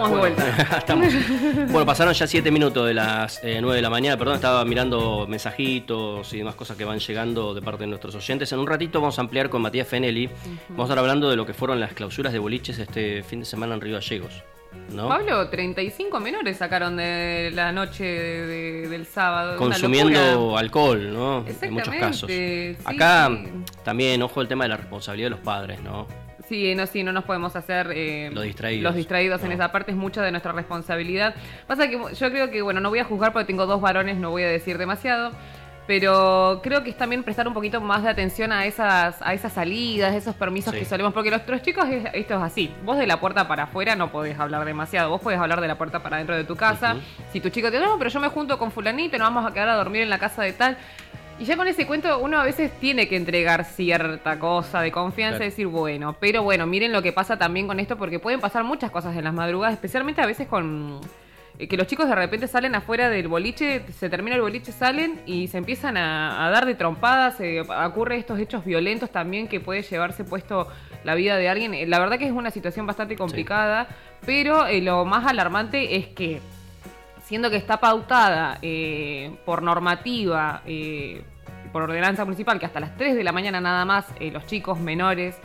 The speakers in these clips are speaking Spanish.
Estamos de vuelta. Estamos. Bueno, pasaron ya 7 minutos de las 9 de la mañana. Perdón, estaba mirando mensajitos y demás cosas que van llegando de parte de nuestros oyentes. En un ratito vamos a ampliar con Matías Fenelli. Vamos a estar hablando de lo que fueron las clausuras de boliches este fin de semana en Río Gallegos, ¿no? Pablo, 35 menores sacaron de la noche del sábado. Consumiendo alcohol, ¿no? En muchos casos. Sí, Acá también, ojo, el tema de la responsabilidad de los padres, ¿no? Sí, no nos podemos hacer los distraídos en esa parte, es mucha de nuestra responsabilidad. Pasa que yo creo que, no voy a juzgar porque tengo 2 varones, no voy a decir demasiado, pero creo que es también prestar un poquito más de atención a esas salidas, esos permisos que solemos, porque los chicos esto es así, vos de la puerta para afuera no podés hablar demasiado, vos podés hablar de la puerta para dentro de tu casa. Si tu chico te dice, no, pero yo me junto con fulanito y nos vamos a quedar a dormir en la casa de tal. Y ya con ese cuento uno a veces tiene que entregar cierta cosa de confianza, claro. Decir, pero miren lo que pasa también con esto, porque pueden pasar muchas cosas en las madrugadas, especialmente a veces con que los chicos de repente salen afuera del boliche, se termina el boliche, salen y se empiezan a dar de trompadas, ocurre estos hechos violentos también que puede llevarse puesto la vida de alguien. La verdad que es una situación bastante complicada, pero lo más alarmante es que siendo que está pautada por normativa, por ordenanza municipal, que hasta las 3 de la mañana nada más los chicos menores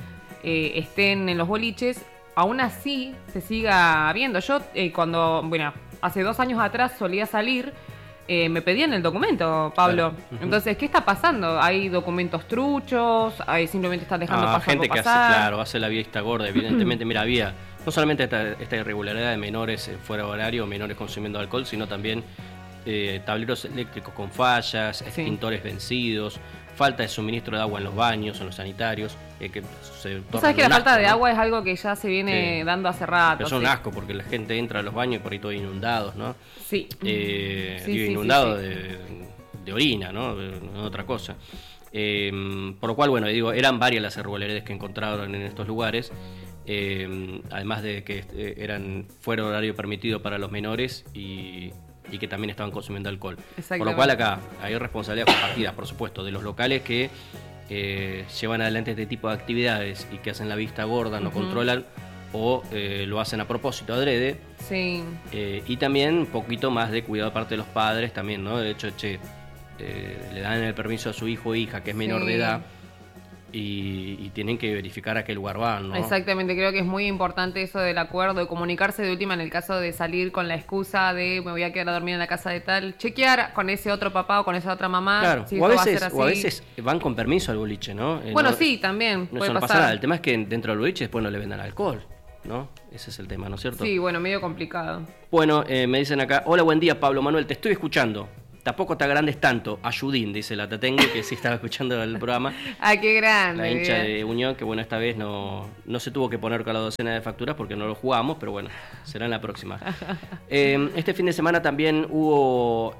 estén en los boliches, aún así se siga viendo. Yo hace 2 años atrás solía salir, me pedían el documento, Pablo. Claro. Entonces, ¿qué está pasando? ¿Hay documentos truchos? ¿Simplemente están dejando pasar gente por que pasar? hace la vista gorda, evidentemente. Mira, había no solamente esta irregularidad de menores fuera de horario, menores consumiendo alcohol, sino también tableros eléctricos con fallas, extintores vencidos, falta de suministro de agua en los baños, en los sanitarios. ¿Tú sabes que la falta de agua es algo que ya se viene dando hace rato? Pero es un asco porque la gente entra a los baños y por ahí todos inundados, ¿no? Sí. Inundados de orina, ¿no? No otra cosa. Por lo cual, eran varias las irregularidades que encontraron en estos lugares. Además de que fuera horario permitido para los menores y que también estaban consumiendo alcohol. Por lo cual acá hay responsabilidades compartidas, por supuesto, de los locales que llevan adelante este tipo de actividades y que hacen la vista gorda, no controlan o lo hacen a propósito, adrede. Sí. Y también un poquito más de cuidado de parte de los padres también, ¿no? De hecho, le dan el permiso a su hijo o hija que es menor de edad. Y tienen que verificar a qué lugar van, ¿no? Exactamente, creo que es muy importante eso del acuerdo, de comunicarse de última en el caso de salir con la excusa de me voy a quedar a dormir en la casa de tal, chequear con ese otro papá o con esa otra mamá. Claro, si o a veces van con permiso al boliche, ¿no? Sí, también puede pasar. Pasa nada. El tema es que dentro del boliche después no le vendan alcohol, ¿no? Ese es el tema, ¿no es cierto? Sí, medio complicado. Bueno, me dicen acá, hola, buen día, Pablo Manuel, te estoy escuchando. Tampoco te agrandes tanto, Ayudín, dice la Tatengue, que sí estaba escuchando el programa. ¡Ah, qué grande! La hincha de Unión, que esta vez no se tuvo que poner con la docena de facturas porque no lo jugamos, pero será en la próxima. Este fin de semana también hubo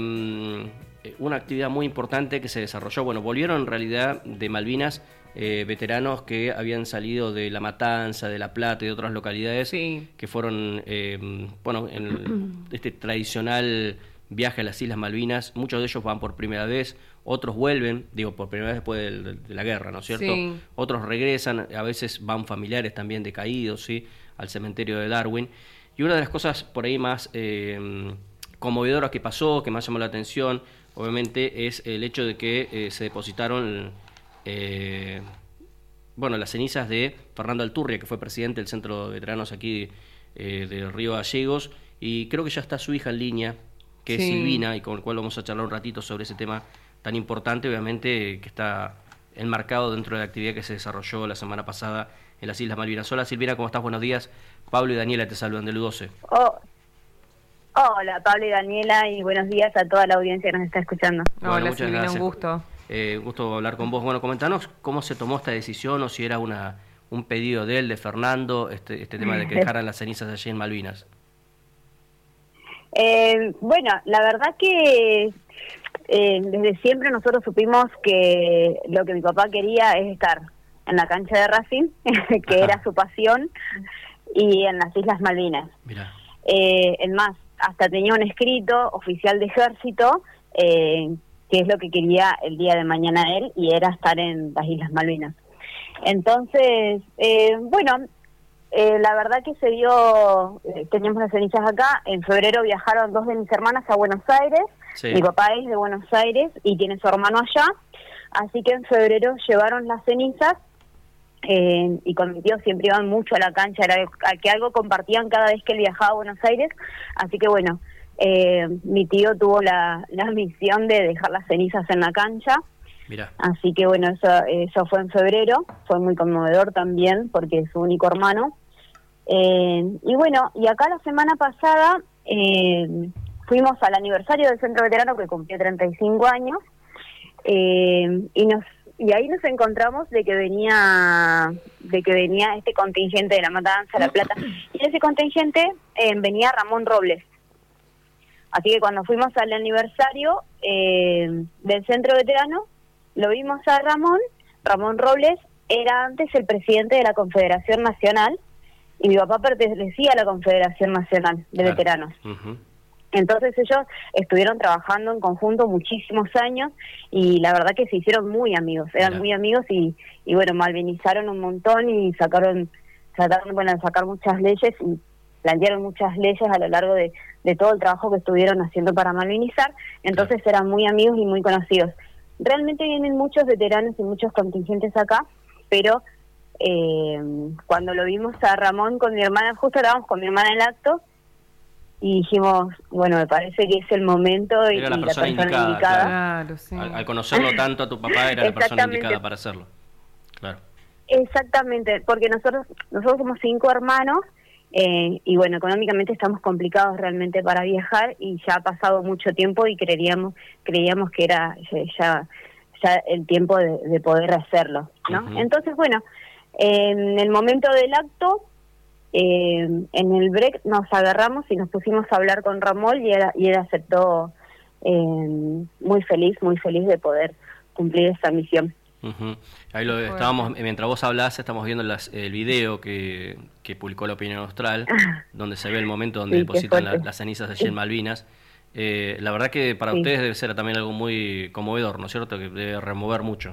una actividad muy importante que se desarrolló. Volvieron en realidad de Malvinas veteranos que habían salido de La Matanza, de La Plata y de otras localidades, que fueron, en este tradicional viaje a las Islas Malvinas. Muchos de ellos van por primera vez, otros vuelven, por primera vez después de la guerra, ¿no es cierto? Sí. Otros regresan, a veces van familiares también decaídos, ¿sí? Al cementerio de Darwin. Y una de las cosas por ahí más conmovedoras que pasó, que más llamó la atención, obviamente, es el hecho de que se depositaron las cenizas de Fernando Alturria, que fue presidente del Centro de Veteranos aquí de Río Gallegos, y creo que ya está su hija en línea, que es Silvina, y con el cual vamos a charlar un ratito sobre ese tema tan importante, obviamente, que está enmarcado dentro de la actividad que se desarrolló la semana pasada en las Islas Malvinas. Hola Silvina, ¿cómo estás? Buenos días. Pablo y Daniela te saludan del U12. Hola Pablo y Daniela, y buenos días a toda la audiencia que nos está escuchando. Hola Silvina, gracias. Un gusto. Gusto hablar con vos. Comentanos cómo se tomó esta decisión, o si era un pedido de Fernando, este tema de que dejaran las cenizas allí en Malvinas. La verdad que desde siempre nosotros supimos que lo que mi papá quería es estar en la cancha de Racing, que era su pasión, y en las Islas Malvinas. Mirá. Es más, hasta tenía un escrito oficial de ejército, que es lo que quería el día de mañana él, y era estar en las Islas Malvinas. Entonces, La verdad que se dio, teníamos las cenizas acá, en febrero viajaron 2 de mis hermanas a Buenos Aires, sí. Mi papá es de Buenos Aires y tiene su hermano allá, así que en febrero llevaron las cenizas, y con mi tío siempre iban mucho a la cancha, era que algo compartían cada vez que él viajaba a Buenos Aires, así que bueno, mi tío tuvo la misión de dejar las cenizas en la cancha. Mirá. Así que bueno, eso fue en febrero, fue muy conmovedor también porque es su único hermano. Y bueno, y acá la semana pasada fuimos al aniversario del Centro Veterano que cumplió 35 años, y ahí nos encontramos de que venía este contingente de La Matanza, La Plata, y en ese contingente venía Ramón Robles. Así que cuando fuimos al aniversario del Centro Veterano, lo vimos a Ramón Robles era antes el presidente de la Confederación Nacional y mi papá pertenecía a la Confederación Nacional de Veteranos. Uh-huh. Entonces ellos estuvieron trabajando en conjunto muchísimos años y la verdad que se hicieron muy amigos, eran muy amigos y bueno, malvinizaron un montón y trataron de sacar muchas leyes y plantearon muchas leyes a lo largo de todo el trabajo que estuvieron haciendo para malvinizar, entonces eran muy amigos y muy conocidos. Realmente vienen muchos veteranos y muchos contingentes acá, pero cuando lo vimos a Ramón con mi hermana, justo estábamos con mi hermana en el acto, y dijimos, bueno, me parece que es el momento y la persona indicada. Claro, sí. Al conocerlo tanto a tu papá, era la persona indicada para hacerlo. Claro. Exactamente, porque nosotros somos 5 hermanos, y bueno, económicamente estamos complicados realmente para viajar y ya ha pasado mucho tiempo y creíamos que era ya el tiempo de poder hacerlo, ¿no? Uh-huh. Entonces, bueno, en el momento del acto, en el break nos agarramos y nos pusimos a hablar con Ramón y él aceptó, muy feliz de poder cumplir esta misión. Uh-huh. Ahí lo estábamos, mientras vos hablás, estamos viendo el video que publicó La Opinión Austral, donde se ve el momento donde depositan las cenizas allí en Malvinas. La verdad que para ustedes debe ser también algo muy conmovedor, ¿no es cierto? Que debe remover mucho.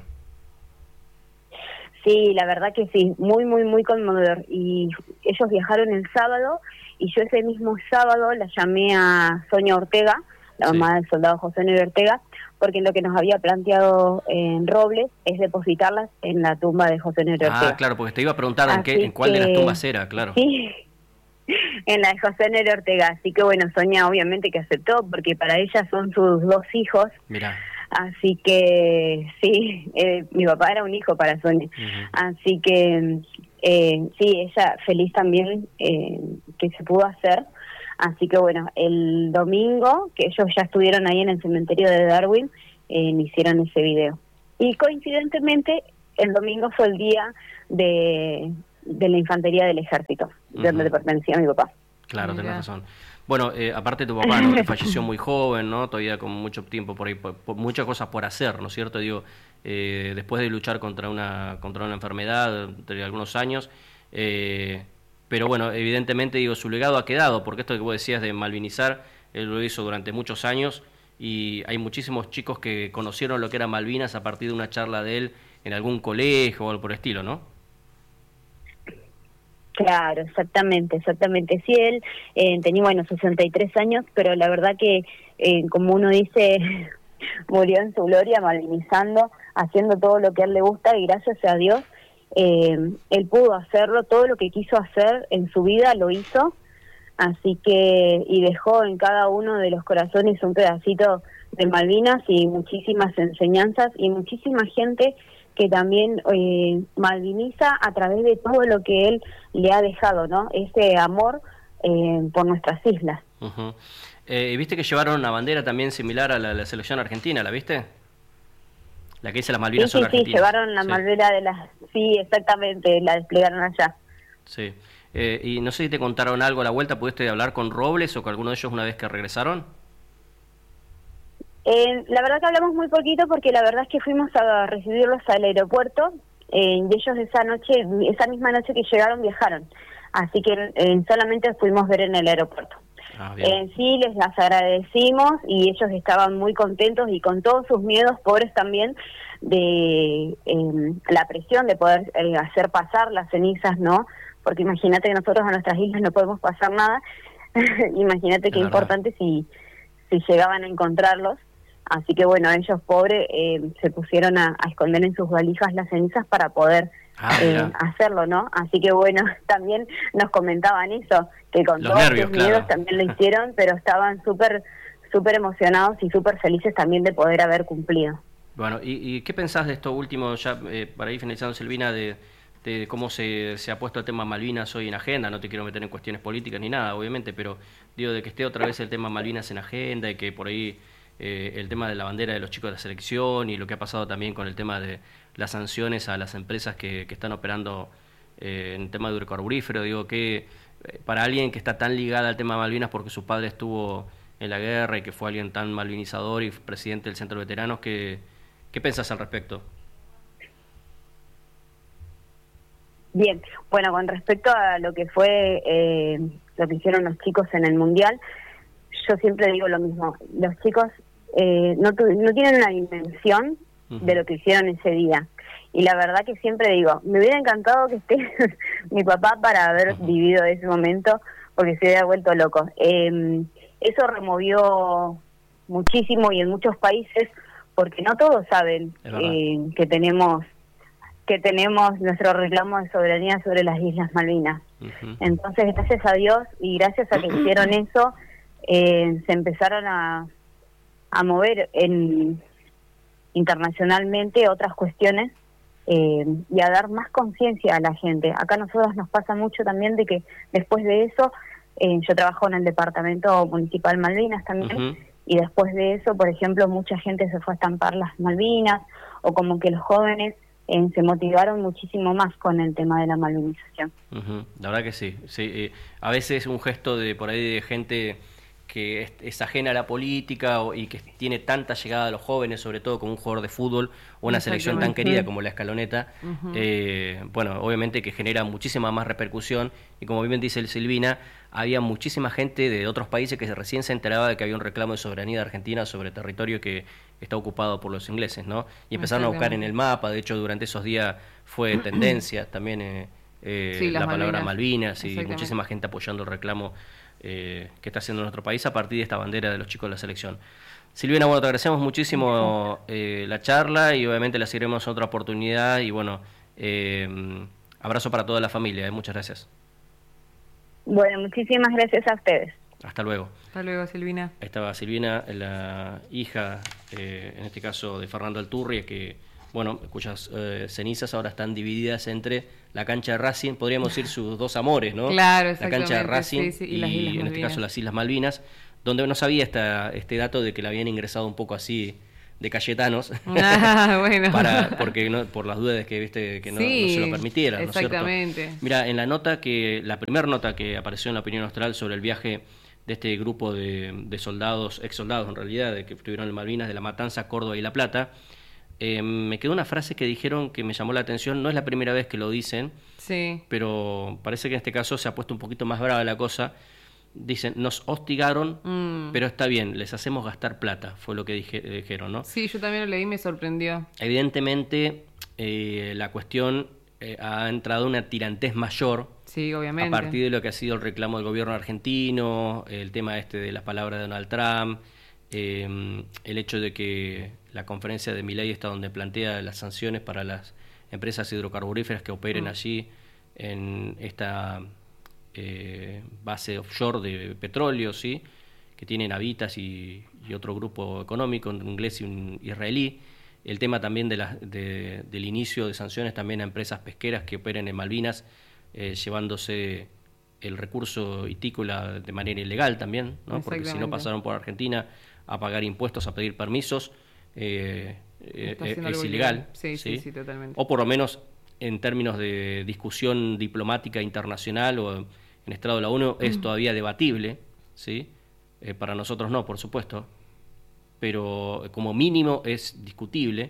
Sí, la verdad que sí, muy, muy, muy conmovedor. Y ellos viajaron el sábado y yo ese mismo sábado la llamé a Sonia Ortega, la mamá del soldado José Neri Ortega, porque lo que nos había planteado en Robles es depositarlas en la tumba de José Neri Ortega. Ah, claro, porque te iba a preguntar en cuál de las tumbas era, claro. Sí, en la de José Neri Ortega. Así que bueno, Sonia obviamente que aceptó, porque para ella son sus 2 hijos. Mirá. Así que sí, mi papá era un hijo para Sonia. Uh-huh. Así que sí, ella feliz también que se pudo hacer. Así que bueno, el domingo, que ellos ya estuvieron ahí en el cementerio de Darwin, me hicieron ese video. Y coincidentemente, el domingo fue el día de la infantería del ejército, uh-huh, donde pertenecía mi papá. Claro, tenés razón. Bueno, aparte tu papá, ¿no? Que falleció muy joven, ¿no? Todavía con mucho tiempo por ahí, por muchas cosas por hacer, ¿no es cierto? Digo, después de luchar contra una enfermedad de algunos años, pero bueno, evidentemente, digo, su legado ha quedado, porque esto que vos decías de malvinizar, él lo hizo durante muchos años y hay muchísimos chicos que conocieron lo que era Malvinas a partir de una charla de él en algún colegio o algo por el estilo, ¿no? Claro, exactamente. Sí, él tenía, 63 años, pero la verdad que, como uno dice, murió en su gloria, malvinizando, haciendo todo lo que a él le gusta y gracias a Dios, él pudo hacerlo, todo lo que quiso hacer en su vida lo hizo, así que, y dejó en cada uno de los corazones un pedacito de Malvinas y muchísimas enseñanzas y muchísima gente que también malviniza a través de todo lo que él le ha dejado, ¿no? Ese amor por nuestras islas. Uh-huh. ¿Viste que llevaron una bandera también similar a la selección argentina? ¿La viste? La que dice las Malvinas son argentinas. Sí, llevaron la bandera de las... Sí, exactamente, la desplegaron allá. Sí. Y no sé si te contaron algo a la vuelta, ¿pudiste hablar con Robles o con alguno de ellos una vez que regresaron? La verdad que hablamos muy poquito porque la verdad es que fuimos a recibirlos al aeropuerto y ellos esa misma noche que llegaron viajaron, así que solamente los pudimos ver en el aeropuerto. Sí, les agradecimos y ellos estaban muy contentos y con todos sus miedos, pobres también, de la presión de poder hacer pasar las cenizas, ¿no? porque imagínate que nosotros a nuestras islas no podemos pasar nada, imagínate qué importante si llegaban a encontrarlos. Así que bueno, ellos pobres se pusieron a esconder en sus valijas las cenizas para poder hacerlo, ¿no? Así que bueno, también nos comentaban eso, que con los todos nervios, sus miedos también lo hicieron, pero estaban súper emocionados y súper felices también de poder haber cumplido. Bueno, ¿y qué pensás de esto último, ya para ir finalizando, Silvina, de cómo se ha puesto el tema Malvinas hoy en agenda? No te quiero meter en cuestiones políticas ni nada, obviamente, pero digo, de que esté otra vez el tema Malvinas en agenda y que por ahí el tema de la bandera de los chicos de la selección y lo que ha pasado también con el tema de las sanciones a las empresas que están operando en el tema de hidrocarburífero. Digo, que para alguien que está tan ligada al tema Malvinas porque su padre estuvo en la guerra y que fue alguien tan malvinizador y presidente del Centro de Veteranos, ¿qué pensás al respecto? Bien, bueno, con respecto a lo que fue lo que hicieron los chicos en el Mundial, yo siempre digo lo mismo, los chicos no tienen una dimensión de lo que hicieron ese día. Y la verdad que siempre digo, me hubiera encantado que esté mi papá para haber vivido ese momento, porque se hubiera vuelto loco. Eso removió muchísimo y en muchos países, porque no todos saben que tenemos nuestro reclamo de soberanía sobre las Islas Malvinas. Entonces, gracias a Dios y gracias a que hicieron eso, se empezaron a mover internacionalmente otras cuestiones y a dar más conciencia a la gente. Acá a nosotros nos pasa mucho también de que después de eso, yo trabajo en el Departamento Municipal Malvinas también, y después de eso, por ejemplo, mucha gente se fue a estampar las Malvinas, o como que los jóvenes se motivaron muchísimo más con el tema de la malvinización. La verdad que sí. A veces un gesto de por ahí de gente que es ajena a la política y que tiene tanta llegada a los jóvenes, sobre todo con un jugador de fútbol o una selección tan querida como la Escaloneta, bueno, obviamente que genera muchísima más repercusión, y como bien dice el Silvina, había muchísima gente de otros países que recién se enteraba de que había un reclamo de soberanía de Argentina sobre territorio que está ocupado por los ingleses, ¿no? Y empezaron a buscar en el mapa. De hecho, durante esos días fue tendencia también la palabra Malvinas, y muchísima gente apoyando el reclamo que está haciendo nuestro país a partir de esta bandera de los chicos de la selección. Silvina, bueno, te agradecemos muchísimo la charla, y obviamente la seguiremos en otra oportunidad, y bueno, abrazo para toda la familia, muchas gracias. Bueno, muchísimas gracias a ustedes. Hasta luego. Hasta luego, Silvina. Estaba Silvina, la hija, en este caso, de Fernando Alturria, que, bueno, cuyas cenizas ahora están divididas entre la cancha de Racing, podríamos decir sus dos amores, ¿no? Claro, la cancha de Racing y las Islas en este caso las Islas Malvinas, donde no sabía este dato de que la habían ingresado un poco así de Cayetanos, bueno. porque no, por las dudas que viste que no se lo permitieran, ¿no es cierto? Exactamente. Mira, en la primera nota que apareció en la Opinión Austral sobre el viaje de este grupo de soldados, ex soldados en realidad, que estuvieron en Malvinas, de La Matanza, Córdoba y La Plata, me quedó una frase que dijeron que me llamó la atención. No es la primera vez que lo dicen, pero parece que en este caso se ha puesto un poquito más brava la cosa. Dicen, nos hostigaron, pero está bien, les hacemos gastar plata, fue lo que dijeron, ¿no? Sí, yo también lo leí y me sorprendió. Evidentemente, la cuestión ha entrado una tirantez mayor. Sí, obviamente. A partir de lo que ha sido el reclamo del gobierno argentino, el tema de las palabras de Donald Trump, el hecho de que la conferencia de Milei está donde plantea las sanciones para las empresas hidrocarburíferas que operen allí en esta base offshore de petróleo, ¿sí? Que tienen Habitas y otro grupo económico, un inglés y un israelí. El tema también del inicio de sanciones también a empresas pesqueras que operen en Malvinas, llevándose el recurso hitícola de manera ilegal también, ¿no? Porque si no pasaron por Argentina a pagar impuestos, a pedir permisos, es ilegal. Sí, totalmente. O por lo menos en términos de discusión diplomática internacional o en estrado de la ONU es todavía debatible, ¿sí? Para nosotros no, por supuesto, pero como mínimo es discutible,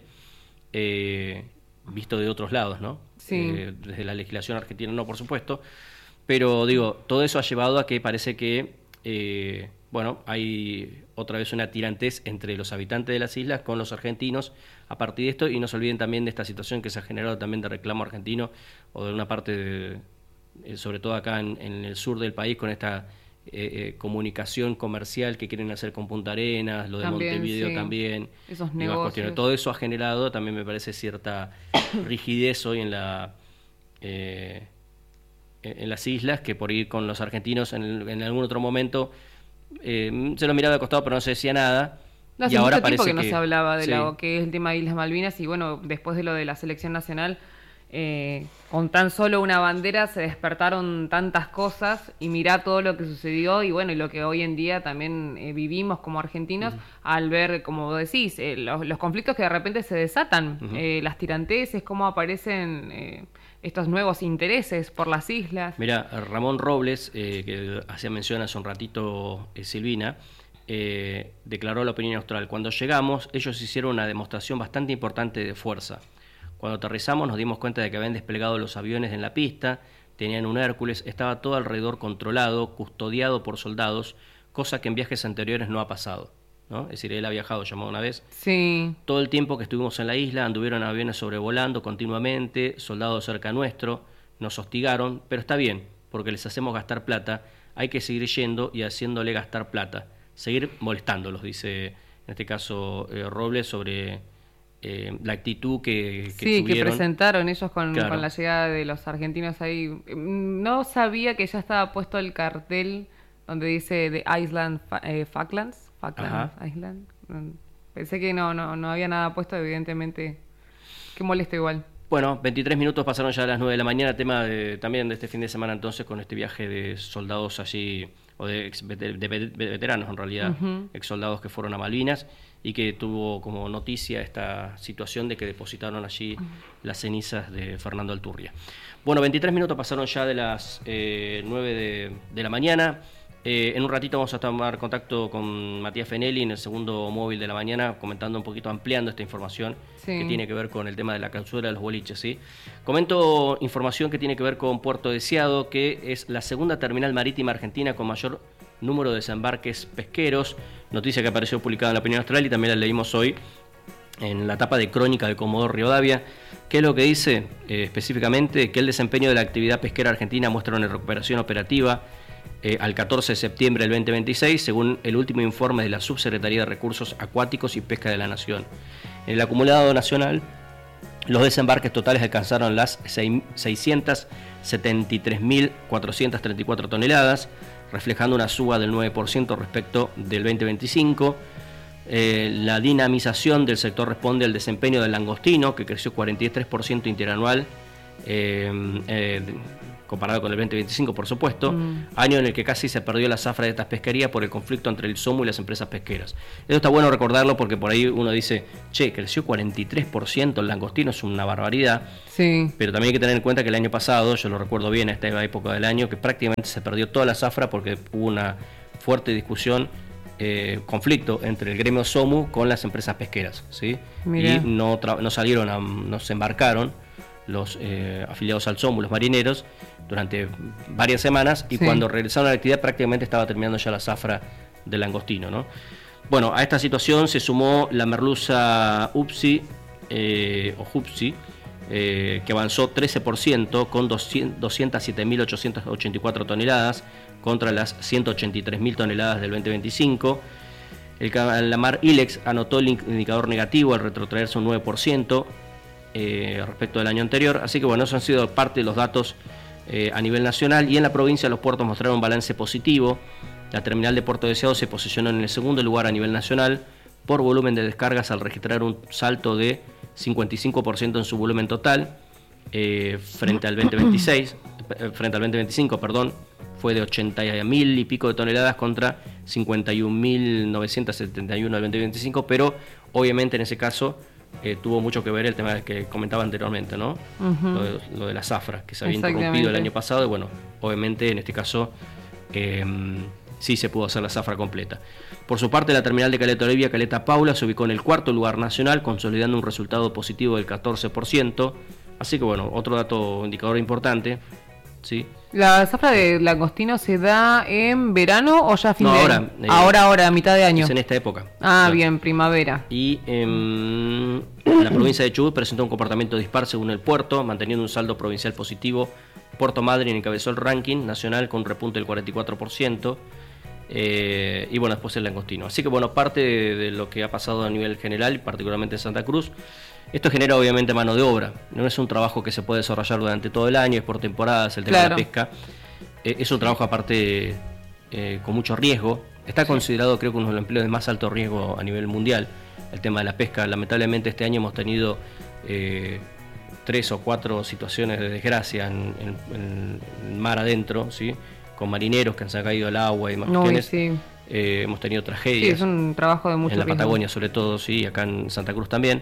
visto de otros lados, ¿no? Sí. Desde la legislación argentina no, por supuesto, pero digo, todo eso ha llevado a que parece que, bueno, hay otra vez una tirantez entre los habitantes de las islas con los argentinos a partir de esto, y no se olviden también de esta situación que se ha generado también de reclamo argentino o de una parte sobre todo acá en el sur del país, con esta comunicación comercial que quieren hacer con Punta Arenas, lo de también, Montevideo también, esos negocios. Todo eso ha generado, también me parece, cierta rigidez hoy en las islas, que por ir con los argentinos en algún otro momento se los miraba de costado pero no se decía nada. Hace y ahora mucho tiempo que no se hablaba de lo que es el tema de Islas Malvinas, y bueno, después de lo de la selección nacional, con tan solo una bandera se despertaron tantas cosas, y mirá todo lo que sucedió y bueno, y lo que hoy en día también vivimos como argentinos, al ver, como vos decís, los conflictos que de repente se desatan, las tiranteses, cómo aparecen estos nuevos intereses por las islas. Mira, Ramón Robles, que hacía mención hace un ratito Silvina, declaró a La Opinión Austral: cuando llegamos, ellos hicieron una demostración bastante importante de fuerza. Cuando aterrizamos nos dimos cuenta de que habían desplegado los aviones en la pista, tenían un Hércules, estaba todo alrededor controlado, custodiado por soldados, cosa que en viajes anteriores no ha pasado, ¿no? Es decir, él ha viajado, llamado una vez. Sí. Todo el tiempo que estuvimos en la isla anduvieron aviones sobrevolando continuamente, soldados cerca nuestro, nos hostigaron, pero está bien, porque les hacemos gastar plata, hay que seguir yendo y haciéndole gastar plata, seguir molestándolos, dice en este caso Robles, sobre la actitud que sí, tuvieron. Que presentaron ellos con la llegada de los argentinos ahí. No sabía que ya estaba puesto el cartel donde dice The Island Falklands Island. Pensé que no había nada puesto, evidentemente. Qué molesto igual. Bueno, 23 minutos pasaron ya a las 9 de la mañana, tema también de este fin de semana entonces, con este viaje de soldados allí, o de veteranos en realidad, ex soldados que fueron a Malvinas, y que tuvo como noticia esta situación de que depositaron allí las cenizas de Fernando Alturria. Bueno, 23 minutos pasaron ya de las 9 de la mañana. En un ratito vamos a tomar contacto con Matías Fenelli en el segundo móvil de la mañana, comentando un poquito, ampliando esta información que tiene que ver con el tema de la clausura de los boliches, ¿sí? Comento información que tiene que ver con Puerto Deseado, que es la segunda terminal marítima argentina con mayor número de desembarques pesqueros, noticia que apareció publicada en La Opinión Austral y también la leímos hoy en la tapa de Crónica de Comodoro Rivadavia. ¿Qué es lo que dice específicamente? Que el desempeño de la actividad pesquera argentina muestra una recuperación operativa al 14 de septiembre del 2026, según el último informe de la Subsecretaría de Recursos Acuáticos y Pesca de la Nación. En el acumulado nacional, los desembarques totales alcanzaron las 673.434 toneladas, reflejando una suba del 9% respecto del 2025. La dinamización del sector responde al desempeño del langostino, que creció 43% interanual, comparado con el 2025, por supuesto, año en el que casi se perdió la zafra de estas pesquerías por el conflicto entre el SOMU y las empresas pesqueras. Eso está bueno recordarlo porque por ahí uno dice, che, creció 43% el langostino, es una barbaridad, sí. Pero también hay que tener en cuenta que el año pasado, yo lo recuerdo bien, a esta época del año, que prácticamente se perdió toda la zafra porque hubo una fuerte discusión, conflicto entre el gremio SOMU con las empresas pesqueras, ¿sí? Y no se embarcaron los afiliados al SOMU, los marineros, durante varias semanas, y cuando regresaron a la actividad prácticamente estaba terminando ya la zafra del langostino, ¿no? Bueno, a esta situación se sumó la merluza Upsi, o Hupsi, que avanzó 13% con 207.884 toneladas contra las 183.000 toneladas del 2025. El calamar Ilex anotó el indicador negativo al retrotraerse un 9%, respecto del año anterior. Así que bueno, eso han sido parte de los datos a nivel nacional, y en la provincia los puertos mostraron un balance positivo. La terminal de Puerto Deseado se posicionó en el segundo lugar a nivel nacional por volumen de descargas, al registrar un salto de 55% en su volumen total frente al 2025, fue de 80.000 y pico de toneladas contra 51.971 del 2025, pero obviamente en ese caso tuvo mucho que ver el tema que comentaba anteriormente, ¿no? Lo de la zafra, que se había interrumpido el año pasado, y bueno, obviamente en este caso sí se pudo hacer la zafra completa. Por su parte, la terminal de Caleta Olivia, Caleta Paula, se ubicó en el cuarto lugar nacional, consolidando un resultado positivo del 14%, así que bueno, otro dato indicador importante, ¿sí? ¿La zafra de langostino se da en verano o ya a fin de año? Ahora, a mitad de año. Es en esta época. Claro. Bien, primavera. Y la provincia de Chubut presentó un comportamiento dispar según el puerto, manteniendo un saldo provincial positivo Puerto Madryn encabezó el ranking nacional con un repunte del 44%. Y bueno, después el langostino. Así que bueno, parte de lo que ha pasado a nivel general, particularmente en Santa Cruz, esto genera obviamente mano de obra. No es un trabajo que se puede desarrollar durante todo el año, es por temporadas, el tema de la pesca. Es un trabajo aparte con mucho riesgo. Está considerado, creo que uno de los empleos de más alto riesgo a nivel mundial, el tema de la pesca. Lamentablemente este año hemos tenido 3 o 4 situaciones de desgracia en mar adentro, ¿sí? Con marineros que han caído al agua y demás cuestiones. Hemos tenido tragedias. Sí, es un trabajo de mucho riesgo. En la Patagonia sobre todo, sí, acá en Santa Cruz también.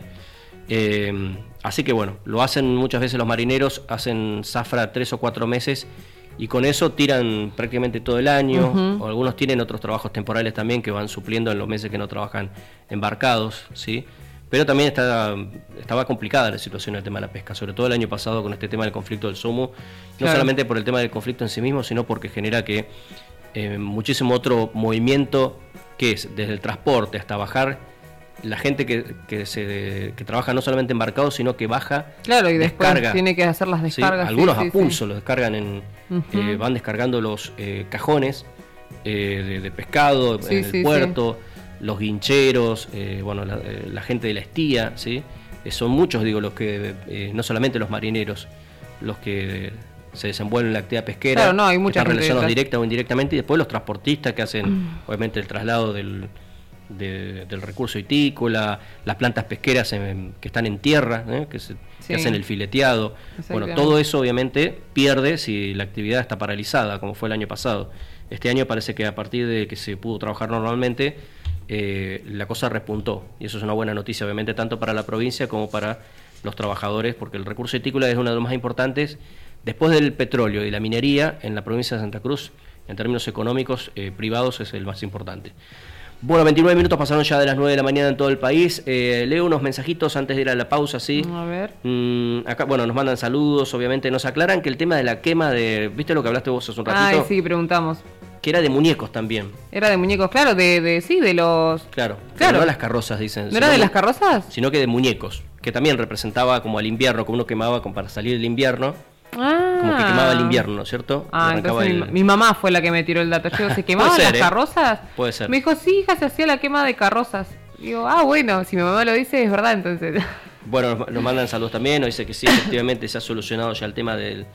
Así que bueno, lo hacen muchas veces los marineros, hacen zafra 3 o 4 meses y con eso tiran prácticamente todo el año. O algunos tienen otros trabajos temporales también que van supliendo en los meses que no trabajan embarcados, ¿sí? Pero también estaba complicada la situación del tema de la pesca, sobre todo el año pasado con este tema del conflicto del SOMO, no solamente por el tema del conflicto en sí mismo, sino porque genera que muchísimo otro movimiento, que es desde el transporte hasta bajar, la gente que trabaja no solamente embarcado, sino que baja, claro, y después descarga, tiene que hacer las descargas. ¿Sí? Algunos a pulso lo descargan van descargando los cajones de pescado en el puerto. Los guincheros, la gente de la estía, ¿sí? Son muchos, digo, los que, no solamente los marineros, los que se desenvuelven en la actividad pesquera, claro, no, hay mucha están relacionados directa o indirectamente, y después los transportistas que hacen, obviamente, el traslado del recurso itícola, las plantas pesqueras que están en tierra, que hacen el fileteado. Bueno, todo eso obviamente pierde si la actividad está paralizada, como fue el año pasado. Este año parece que a partir de que se pudo trabajar normalmente, la cosa repuntó, y eso es una buena noticia obviamente tanto para la provincia como para los trabajadores, porque el recurso vitícola es uno de los más importantes después del petróleo y la minería en la provincia de Santa Cruz. En términos económicos privados es el más importante. Bueno, 29 minutos pasaron ya de las 9 de la mañana en todo el país. Leo unos mensajitos antes de ir a la pausa, ¿sí? A ver. Acá, bueno, nos mandan saludos, obviamente. Nos aclaran que el tema de la quema de... ¿Viste lo que hablaste vos hace un ratito? Ay, sí, preguntamos. Que era de muñecos también. Era de muñecos, claro, de los... Claro, no de las carrozas, dicen. ¿No era de las carrozas? Sino que de muñecos, que también representaba como al invierno, como uno quemaba para salir del invierno. Como que quemaba el invierno, ¿cierto? Entonces mi mamá fue la que me tiró el dato. Yo, ¿se quemaban las carrozas? Puede ser. Me dijo, sí, hija, se hacía la quema de carrozas. Digo, bueno, si mi mamá lo dice, es verdad, entonces. Bueno, nos mandan saludos también, nos dice que sí, efectivamente se ha solucionado ya el tema del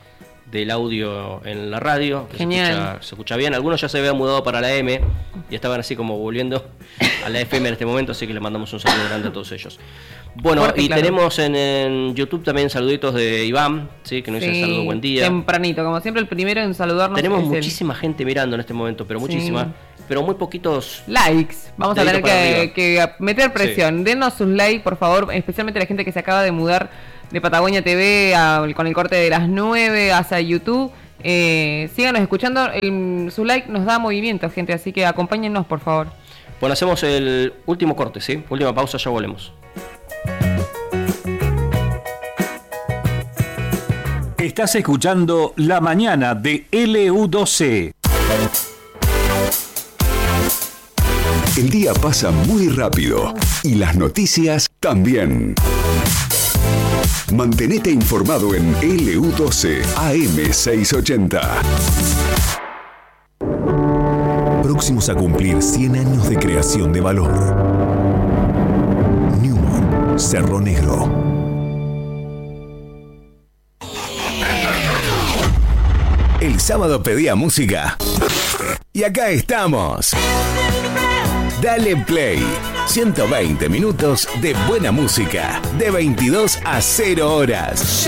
audio en la radio, que genial. Se escucha bien. Algunos ya se habían mudado para la M y estaban así como volviendo a la FM en este momento, así que les mandamos un saludo grande a todos ellos. Bueno, fuerte, y claro. Tenemos en YouTube también saluditos de Iván, ¿sí? Que nos dice saludo, buen día. Tempranito, como siempre el primero en saludarnos. Tenemos muchísima gente mirando en este momento, pero muchísima, pero muy poquitos likes. Vamos a tener que meter presión. Denos sus likes, por favor, especialmente la gente que se acaba de mudar de Patagonia TV con el corte de las 9 hacia YouTube. Síganos escuchando, su like nos da movimiento, gente, así que acompáñennos, por favor. Bueno, hacemos el último corte, ¿sí? Última pausa, ya volvemos. Estás escuchando La Mañana de LU12. El día pasa muy rápido y las noticias también. Mantenete informado en LU12 AM680. Próximos a cumplir 100 años de creación de valor. Newmont, Cerro Negro. El sábado pedía música. Y acá estamos. Dale Play. 120 minutos de buena música. De 22 a 0 horas.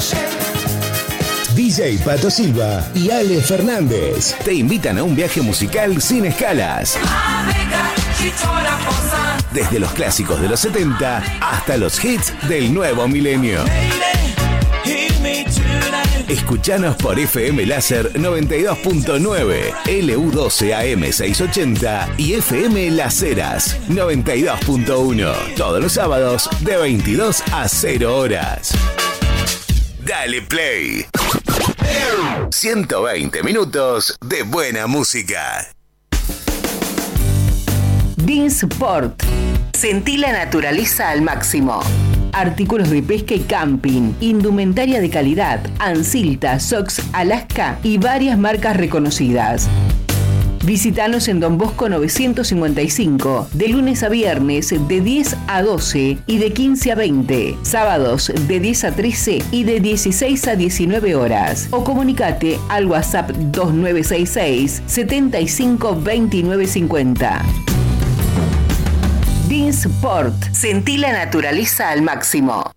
DJ Pato Silva y Ale Fernández te invitan a un viaje musical sin escalas. Desde los clásicos de los 70 hasta los hits del nuevo milenio. Escuchanos por FM Láser 92.9, LU12 AM680 y FM Las Heras 92.1. Todos los sábados de 22 a 0 horas. Dale Play. 120 minutos de buena música. Beansport. Sentí la naturaleza al máximo. artículos de pesca y camping, indumentaria de calidad, Ansilta, Sox, Alaska y varias marcas reconocidas. Visítanos en Don Bosco 955, de lunes a viernes de 10 a 12 y de 15 a 20, sábados de 10 a 13 y de 16 a 19 horas. O comunicate al WhatsApp 2966 75 29 50. Dinsport, sentí la naturaleza al máximo.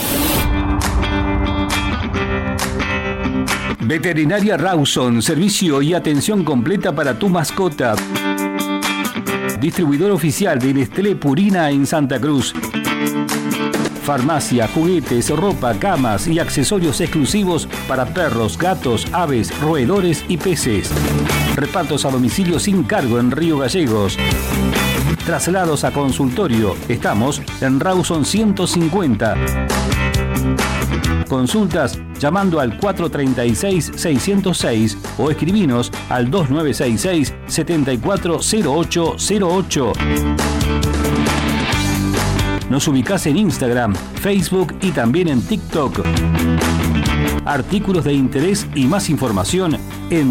Veterinaria Rawson, servicio y atención completa para tu mascota. Distribuidor oficial de Nestlé Purina en Santa Cruz. Farmacia, juguetes, ropa, camas y accesorios exclusivos para perros, gatos, aves, roedores y peces. Repartos a domicilio sin cargo en Río Gallegos. Traslados a consultorio. Estamos en Rawson 150. Consultas llamando al 436-606 o escribinos al 2966-740808. Nos ubicás en Instagram, Facebook y también en TikTok. Artículos de interés y más información en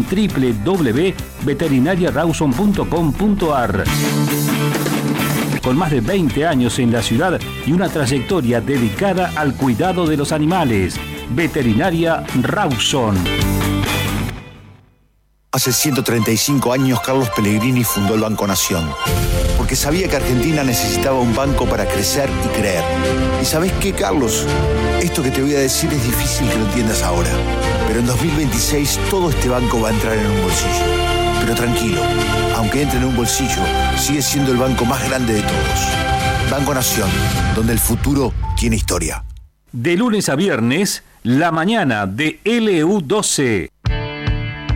www.veterinariarawson.com.ar. Con más de 20 años en la ciudad y una trayectoria dedicada al cuidado de los animales. Veterinaria Rawson. Hace 135 años Carlos Pellegrini fundó el Banco Nación, porque sabía que Argentina necesitaba un banco para crecer y creer. ¿Y sabés qué, Carlos? Esto que te voy a decir es difícil que lo entiendas ahora, pero en 2026 todo este banco va a entrar en un bolsillo. Pero tranquilo, aunque entre en un bolsillo, sigue siendo el banco más grande de todos. Banco Nación, donde el futuro tiene historia. De lunes a viernes, la mañana de LU12.